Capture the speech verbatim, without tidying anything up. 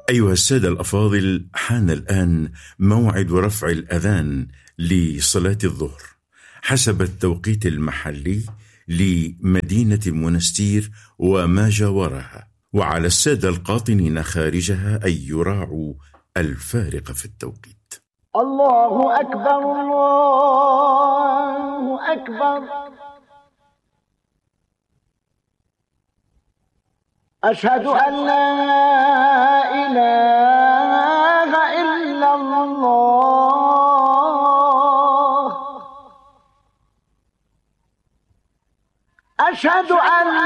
أيها السادة الأفاضل، حان الآن موعد رفع الأذان لصلاة الظهر حسب التوقيت المحلي لمدينة المنستير وما جاورها، وعلى السادة القاطنين خارجها أن يراعوا الفارق في التوقيت. الله أكبر، الله أكبر، أشهد أن لا إله إلا الله، أشهد أن